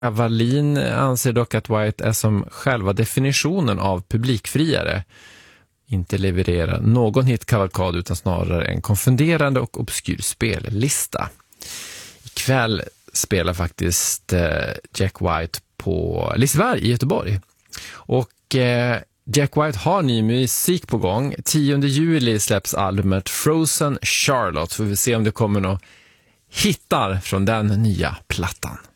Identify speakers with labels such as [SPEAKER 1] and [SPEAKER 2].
[SPEAKER 1] Wallin anser dock att White är som själva definitionen av publikfriare. Inte levererar någon hitkavalkad utan snarare en konfunderande och obskyr spellista. Ikväll spelar faktiskt Jack White på Liseberg i Göteborg. Och Jack White har ny musik på gång. 10 juli släpps albumet Frozen Charlotte. Så vi får se om det kommer några hittar från den nya plattan.